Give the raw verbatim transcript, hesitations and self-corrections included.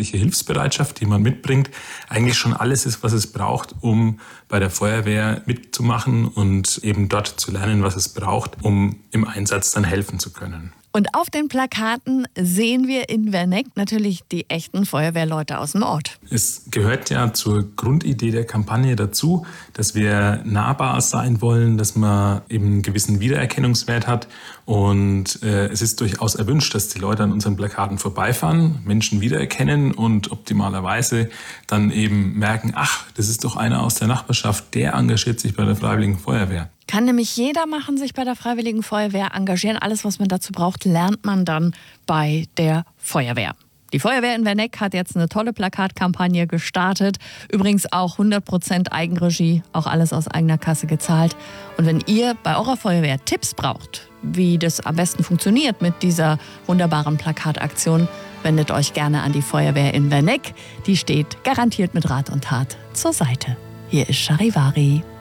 unglaubliche Hilfsbereitschaft, die man mitbringt, eigentlich schon alles ist, was es braucht, um bei der Feuerwehr mitzumachen und eben dort zu lernen, was es braucht, um im Einsatz dann helfen zu können. Und auf den Plakaten sehen wir in Werneck natürlich die echten Feuerwehrleute aus dem Ort. Es gehört ja zur Grundidee der Kampagne dazu, dass wir nahbar sein wollen, dass man eben einen gewissen Wiedererkennungswert hat. Und äh, es ist durchaus erwünscht, dass die Leute an unseren Plakaten vorbeifahren, Menschen wiedererkennen und optimalerweise dann eben merken, ach, das ist doch einer aus der Nachbarschaft, der engagiert sich bei der Freiwilligen Feuerwehr. Kann nämlich jeder machen, sich bei der Freiwilligen Feuerwehr engagieren. Alles, was man dazu braucht, lernt man dann bei der Feuerwehr. Die Feuerwehr in Werneck hat jetzt eine tolle Plakatkampagne gestartet. Übrigens auch hundert Prozent Eigenregie, auch alles aus eigener Kasse gezahlt. Und wenn ihr bei eurer Feuerwehr Tipps braucht, wie das am besten funktioniert mit dieser wunderbaren Plakataktion, wendet euch gerne an die Feuerwehr in Werneck. Die steht garantiert mit Rat und Tat zur Seite. Hier ist Charivari.